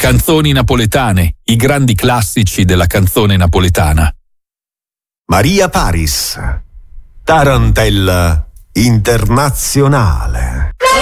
Canzoni napoletane, i grandi classici della canzone napoletana. Maria Paris, Tarantella internazionale.